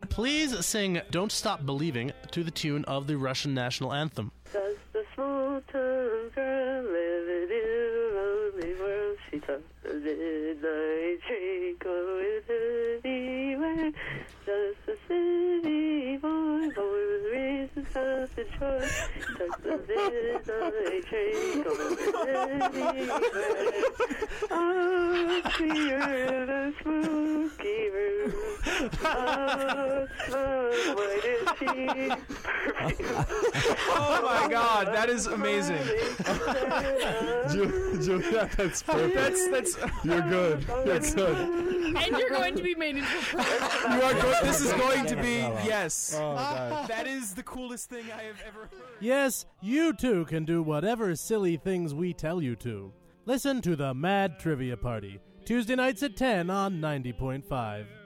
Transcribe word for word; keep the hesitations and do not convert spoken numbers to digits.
Please sing Don't Stop Believing to the tune of the Russian national anthem. Does the small-town girl living in a lonely world? She talks the midnight train going anywhere. Does the city boy, boy with reason, self and choice? Talks the midnight train going anywhere. Oh, clear the spooky room. Oh, smell, what is she? Oh my God, that is amazing. Julia, that's perfect. That's that's. You're good. That's good. And you're going to be made into a pro. You are go- this is going to be yes. Oh, God. That is the coolest thing I have ever heard. Yes, you too can do whatever silly things we tell you to. Listen to the Mad Trivia Party, Tuesday nights at ten on ninety point five.